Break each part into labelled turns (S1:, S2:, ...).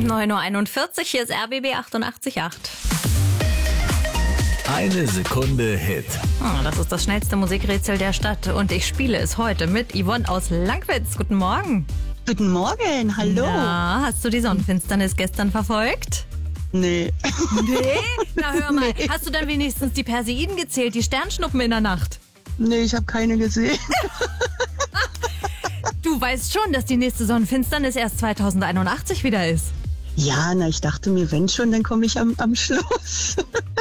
S1: 9:41 Uhr, hier ist RBB 88.8.
S2: Eine Sekunde Hit.
S1: Das ist das schnellste Musikrätsel der Stadt und ich spiele es heute mit Yvonne aus Langwitz. Guten Morgen.
S3: Guten Morgen, hallo.
S1: Na, hast du die Sonnenfinsternis gestern verfolgt?
S3: Nee.
S1: Nee? Na hör mal, hast du dann wenigstens die Perseiden gezählt, die Sternschnuppen in der Nacht?
S3: Nee, ich habe keine gesehen.
S1: Du weißt schon, dass die nächste Sonnenfinsternis erst 2081 wieder ist.
S3: Ja, ich dachte mir, wenn schon, dann komme ich am Schluss.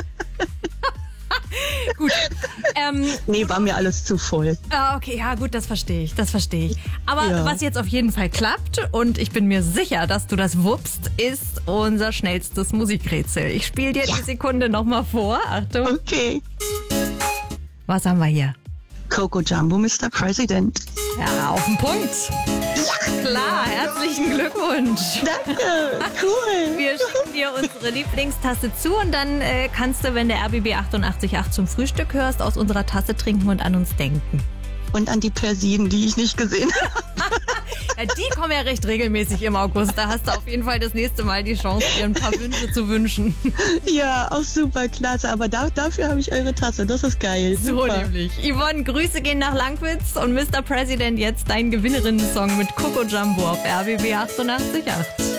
S1: Gut.
S3: Nee, war mir alles zu voll.
S1: Okay, ja gut, das verstehe ich. Aber
S3: Ja.
S1: was jetzt auf jeden Fall klappt, und ich bin mir sicher, dass du das wuppst, ist unser schnellstes Musikrätsel. Ich spiele dir die Sekunde nochmal vor. Achtung.
S3: Okay.
S1: Was haben wir hier?
S3: Coco Jumbo, Mr. President.
S1: Ja, auf den Punkt. Ja, klar, herzlichen Glückwunsch.
S3: Danke, cool.
S1: Wir schicken dir unsere Lieblingstasse zu und dann kannst du, wenn der RBB 88.8 zum Frühstück hörst, aus unserer Tasse trinken und an uns denken.
S3: Und an die Persiden, die ich nicht gesehen habe.
S1: Ja, die kommen ja recht regelmäßig im August. Da hast du auf jeden Fall das nächste Mal die Chance, dir ein paar Wünsche zu wünschen.
S3: Ja, auch super klasse. Aber dafür habe ich eure Tasse. Das ist geil.
S1: So
S3: Super.
S1: nämlich. Yvonne, Grüße gehen nach Langwitz und Mr. President jetzt dein Gewinnerinnen-Song mit Coco Jumbo auf RBB 88.8.